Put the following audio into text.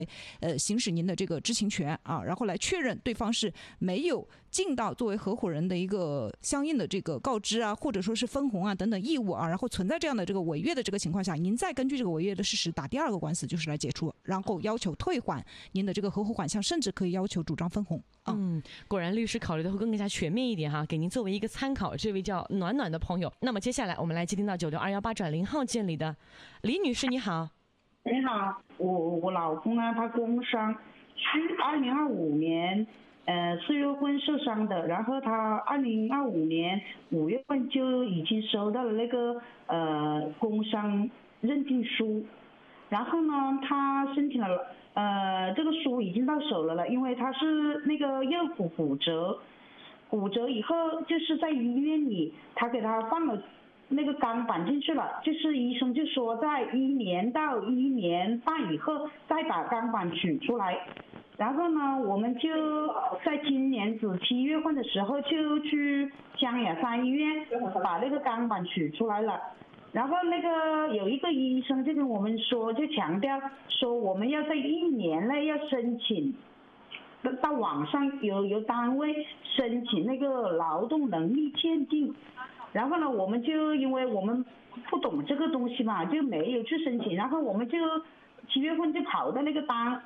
行使您的这个知情权啊，然后来确认对方是没有尽到作为合伙人的一个相应的这个告知啊，或者说是分红啊等等义务啊，然后存在这样的这个违约的这个情况下，您再根据这个违约的事实打第二个官司，就是来解除，然后要求退还您的这个合伙款项，甚至可以要求主张分红。 果然律师考虑的会更加全面一点哈，给您作为一个参考。这位叫暖暖的朋友，那么接下来我们来接听到96218-0号键里的李女士，你好。 你好，我老公啊，他工伤，是2025年4月份受伤的，然后他2025年5月份就已经收到了那个工伤认定书，然后呢，他申请了这个书已经到手了，因为他是那个右骨骨折以后就是在医院里，他给他放了那个钢板进去了，就是医生就说在1年到1年半以后再把钢板取出来。然后呢，我们就在今年子7月份的时候就去江雅山医院把那个钢板取出来了。然后那个有一个医生就跟我们说，就强调说我们要在1年内要申请，到网上由单位申请那个劳动能力鉴定。然后呢，我们就因为我们不懂这个东西嘛，就没有去申请。然后我们就7月份就跑到那个